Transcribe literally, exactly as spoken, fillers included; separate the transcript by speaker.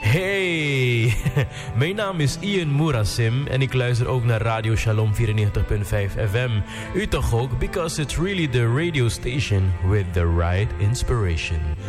Speaker 1: Hey, mijn naam is Ian Murasim en ik luister ook naar Radio Shalom vierennegentig punt vijf F M. U toch ook, because it's really the radio station with the right inspiration.